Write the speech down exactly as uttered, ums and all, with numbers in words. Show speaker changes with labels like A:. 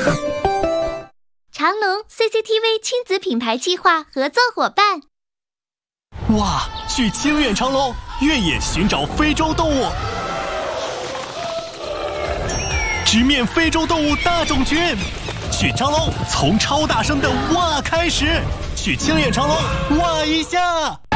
A: 长隆 C C T V 亲子品牌计划合作伙伴。
B: 哇，去清远长隆，越野寻找非洲动物，直面非洲动物大种群。去长隆，从超大声的哇开始，去清远长隆哇一下。